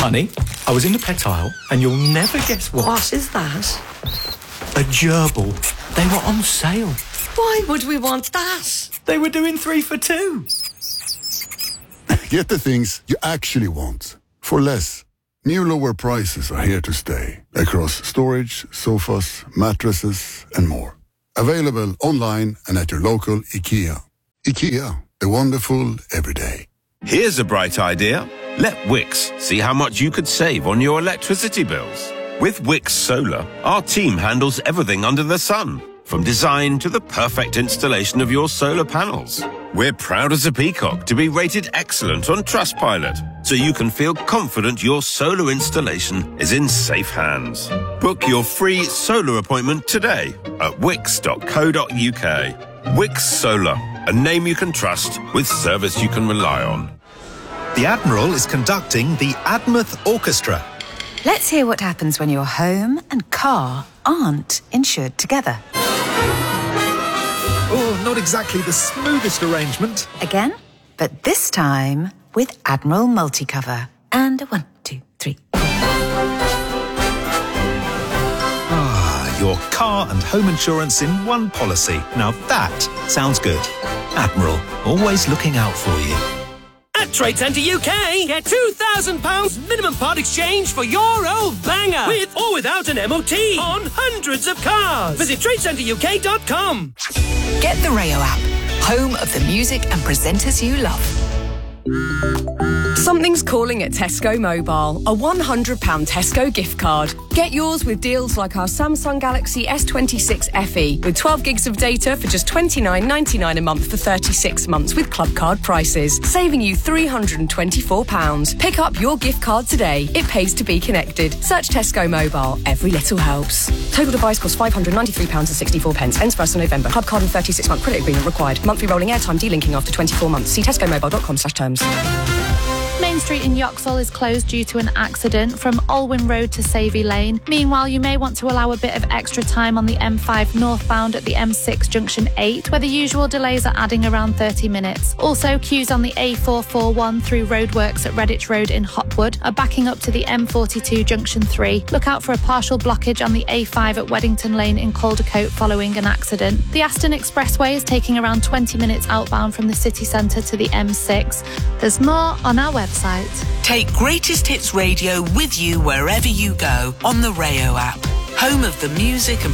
Honey, I was in the pet aisle and you'll never guess what. What is that? A gerbil. They were on sale. Why would we want that? They were doing 3 for 2. Get the things you actually want for less. New lower prices are here to stay across storage, sofas, mattresses and more. Available online and at your local IKEA. IKEA, the wonderful everyday. Here's a bright idea. Let Wix see how much you could save on your electricity bills. With Wix Solar, our team handles everything under the sun, from design to the perfect installation of your solar panels. We're proud as a peacock to be rated excellent on Trustpilot, so you can feel confident your solar installation is in safe hands. Book your free solar appointment today at wix.co.uk. Wix Solar, a name you can trust with service you can rely on. The Admiral is conducting the Admouth Orchestra. Let's hear what happens when your home and car aren't insured together. Oh, not exactly the smoothest arrangement. Again, but this time with Admiral Multicover. And 1, 2, 3. Ah, your car and home insurance in one policy. Now that sounds good. Admiral, always looking out for you. At Trade Centre UK, get £2,000 minimum part exchange for your old banger, with or without an MOT, on hundreds of cars. Visit TradeCentreUK.com. Get the Rayo app, home of the music and presenters you love. Something's calling at Tesco Mobile. A £100 Tesco gift card. Get yours with deals like our Samsung Galaxy S26 FE with 12 gigs of data for just $29.99 a month for 36 months with club card prices, saving you £324. Pick up your gift card today. It pays to be connected. Search Tesco Mobile. Every little helps. Total device costs £593.64. Ends 1st of November. Club card and 36-month credit agreement required. Monthly rolling airtime delinking after 24 months. See tescomobile.com/terms. Main Street in Yoxall is closed due to an accident from Alwyn Road to Savey Lane. Meanwhile, you may want to allow a bit of extra time on the M5 northbound at the M6 junction 8, where the usual delays are adding around 30 minutes. Also, queues on the A441 through roadworks at Redditch Road in Hopwood are backing up to the M42 junction 3. Look out for a partial blockage on the A5 at Weddington Lane in Caldercote following an accident. The Aston Expressway is taking around 20 minutes outbound from the city centre to the M6. There's more on our website. Take Greatest Hits Radio with you wherever you go on the Rayo app, home of the music and